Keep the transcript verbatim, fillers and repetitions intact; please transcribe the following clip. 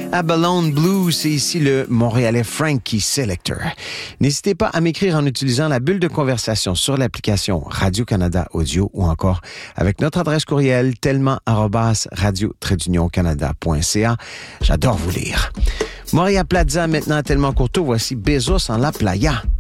Abalone Blues, c'est ici le Montréalais Frankie Selector. N'hésitez pas à m'écrire en utilisant la bulle de conversation sur l'application Radio-Canada Audio ou encore avec notre adresse courriel tellement arobase radio trait d'union canada point c a. J'adore vous lire. Moria Plaza, maintenant tellement courto, voici Bezos en la playa.